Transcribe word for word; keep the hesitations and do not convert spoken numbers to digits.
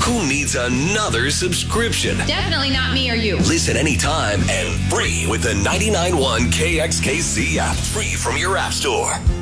Who needs another subscription? Definitely not me or you. Listen anytime and free with the ninety-nine point one K X K C app, free from your app store.